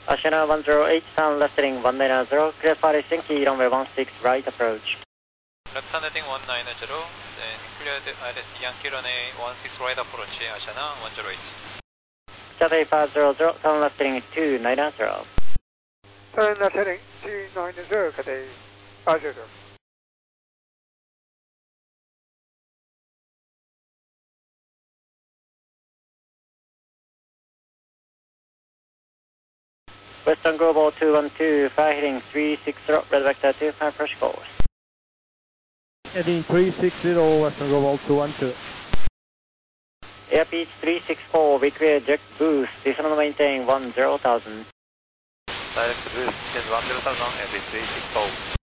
Ashana 108, sound left heading 190, clear for Helsinki, runway 16 right approach. Left hand heading 190, then cleared ILS Yankee runway 16 right approach, Ashana 108. Cathay 500, sound left heading 290. Turn left heading 290, Cathay 500. Western Global 212, fly heading 360, red vector 25, approach course. Heading 360, Western Global 212. Airspeed 364, we clear direct boost, descend and maintain 10,000. Direct boost, 10,000, airspeed 364.